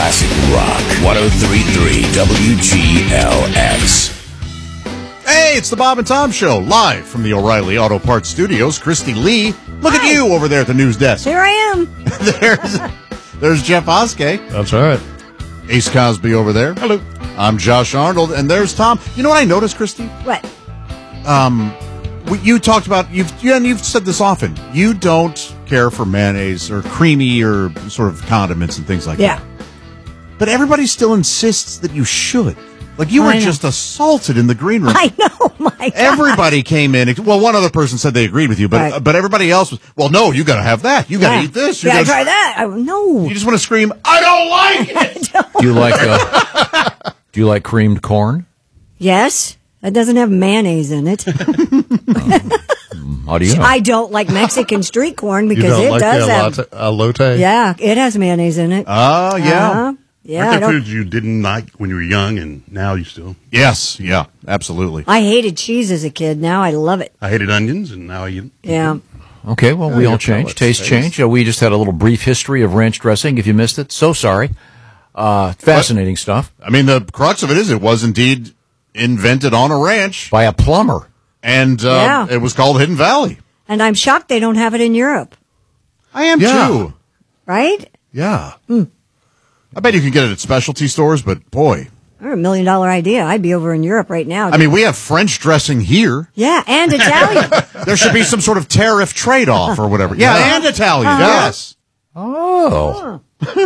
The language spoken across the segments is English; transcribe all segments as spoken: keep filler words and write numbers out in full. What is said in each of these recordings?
Classic Rock. one oh three point three W G L X. Hey, it's the Bob and Tom Show, live from the O'Reilly Auto Parts Studios. Christy Lee, look Hi. at you over there at the news desk. Here I am. there's, there's Jeff Oskey. That's right. Ace Cosby over there. Hello. I'm Josh Arnold, and there's Tom. You know what I noticed, Christy? What? Um, we, you talked about, you've, you, and you've said this often, you don't care for mayonnaise or creamy or sort of condiments and things like Yeah. that. But everybody still insists that you should. Like, you I were know. just assaulted in the green room. I know, my God. Everybody came in. Well, one other person said they agreed with you, but Right. but everybody else was, well, no, you got to have that. You got to Yeah. eat this. You Yeah, gotta, try that. I, no. You just want to scream, I don't like it. Do you like uh, Do you like creamed corn? Yes. It doesn't have mayonnaise in it. How do you know? I don't like Mexican street corn you because don't it like does the have. elote? elote? Yeah, it has mayonnaise in it. Oh, yeah. Uh-huh. Yeah, Aren't I there don't. foods you didn't like when you were young and now you still? Yes, yeah, absolutely. I hated cheese as a kid. Now I love it. I hated onions and now I eat them. Yeah. Okay, well, we your all change. palates, Taste taste. change. Uh, we just had a little brief history of ranch dressing. If you missed it, so sorry. Uh, fascinating stuff. I mean, the crux of it is it was indeed invented on a ranch, By a plumber. and uh, Yeah. it was called Hidden Valley. And I'm shocked they don't have it in Europe, I am, Yeah. too. right? Yeah. I bet you can get it at specialty stores, but boy. Or a million dollar idea. I'd be over in Europe right now. I mean, we have French dressing here. yeah, and Italian. There should be some sort of tariff trade-off or whatever. Yeah, Yeah. and Italian, Uh-huh. yes. Oh.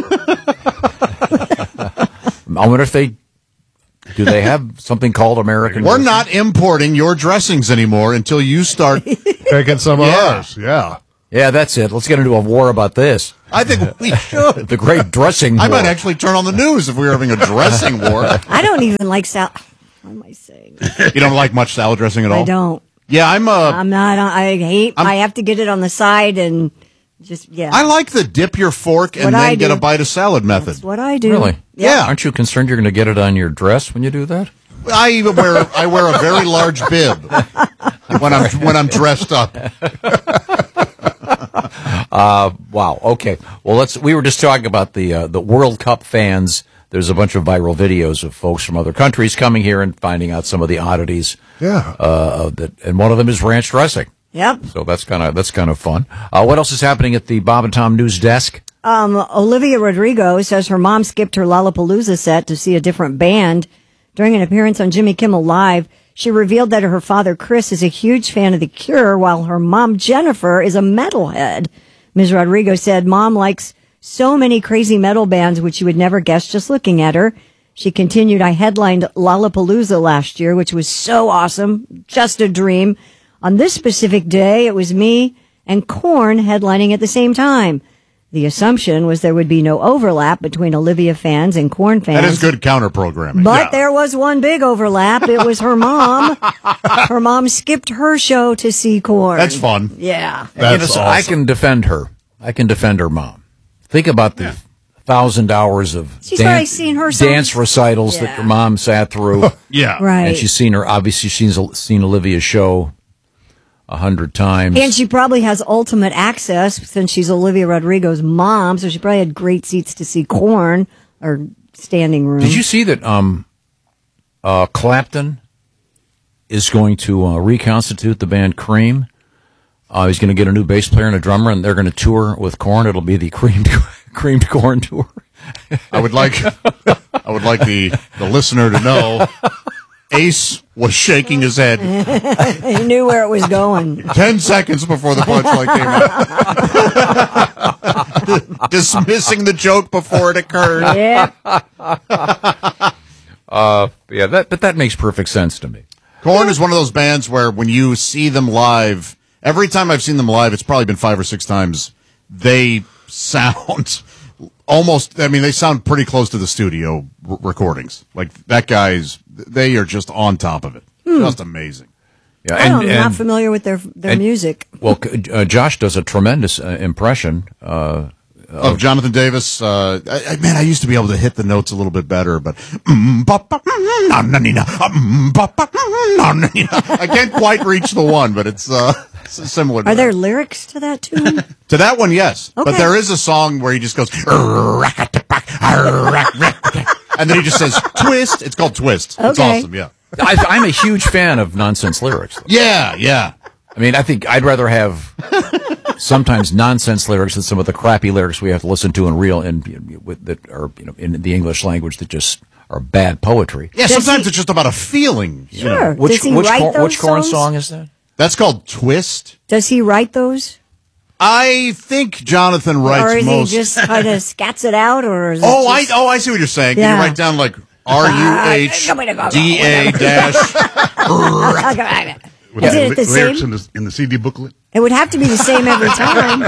I wonder if they, do they have something called American We're dressing? not importing your dressings anymore until you start. Taking some Yeah. of ours, yeah. Yeah, that's it. Let's get into a war about this. I think we should. The great dressing I war. might actually turn on the news if we were having a dressing war. I don't even like sal. What am I saying? You don't like much salad dressing at all? I don't. Yeah, I'm uh I'm not. I hate. I'm- I have to get it on the side and just yeah. I like the dip your fork and What then I get do. a bite of salad method. That's what I do. Really? Yeah. Aren't you concerned you're going to get it on your dress when you do that? I even wear I wear a very large bib when I'm when I'm dressed up. Uh, wow. Okay. Well, let's. We were just talking about the uh, the World Cup fans. There's a bunch of viral videos of folks from other countries coming here and finding out some of the oddities. Yeah. Uh, of that, and one of them is ranch dressing. Yep. So that's kind of that's kind of fun. Uh, what else is happening at the Bob and Tom news desk? Um, Olivia Rodrigo says her mom skipped her Lollapalooza set to see a different band. During an appearance on Jimmy Kimmel Live, she revealed that her father, Chris, is a huge fan of The Cure, while her mom, Jennifer, is a metalhead. Miz Rodrigo said, Mom likes so many crazy metal bands, which you would never guess just looking at her. She continued, I headlined Lollapalooza last year, which was so awesome. Just a dream. On this specific day, it was me and Korn headlining at the same time. The assumption was there would be no overlap between Olivia fans and Korn fans. That is good counter programming. But there was one big overlap. It was her mom. Her mom skipped her show to see Korn. That's fun. Yeah. You know, That's so I awesome. can defend her. I can defend her mom. Think about the thousand hours of She's dan- probably seen her songs. dance recitals that Yeah. your mom sat through. Yeah. Right. And she's seen her, obviously, she's seen Olivia's show a hundred times. And she probably has ultimate access since she's Olivia Rodrigo's mom, so she probably had great seats to see Korn or standing room. Did you see that um, uh, Clapton is going to uh, reconstitute the band Cream? Uh, he's going to get a new bass player and a drummer, and they're going to tour with Korn. It'll be the Creamed, creamed Korn tour. I would like I would like the the listener to know Ace was shaking his head He knew where it was going. ten seconds before the punchline came out. Dismissing the joke before it occurred. Yeah. Uh, yeah, that but that makes perfect sense to me. Korn is one of those bands where when you see them live, every time I've seen them live, it's probably been five or six times, they sound almost, I mean, they sound pretty close to the studio r- recordings. Like, that guy's, they are just on top of it. Just amazing. Yeah, I don't, I'm not familiar with their their and- music. well, uh, Josh does a tremendous uh, impression. Uh, Of Jonathan Davis, uh, I, I, man, I used to be able to hit the notes a little bit better, but I can't quite reach the one, but it's uh, s- similar. To Are there that. lyrics to that tune? To that one, yes, but Okay. there is a song where he just goes. and then he just says twist. It's called Twist. It's Okay. awesome. Yeah. I, I'm a huge fan of nonsense lyrics. Though. Yeah. Yeah. I mean, I think I'd rather have sometimes nonsense lyrics than some of the crappy lyrics we have to listen to in real in with that are you know in the English language that just are bad poetry. Yeah. Does Sometimes he- it's just about a feeling. you know. Sure. Which Does he which write cor- those which Korn songs? song is that? That's called Twist. Does he write those? I think Jonathan writes or is most. he just kind of scats it out? Or is it oh, I just- oh I see what you're saying. Yeah. Can you write down like R U H D A dash? With Is the it the li- lyrics same? in the, in the C D booklet. It would have to be the same every time.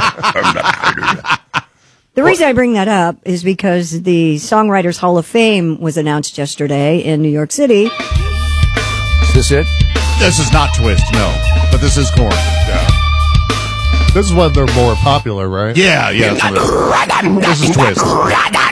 The reason I bring that up is because the Songwriters Hall of Fame was announced yesterday in New York City. Is this it? This is not Twist, no, but this is Korn. Yeah, This is when they're more popular, right? yeah, yeah. That's what it is. This is Twist.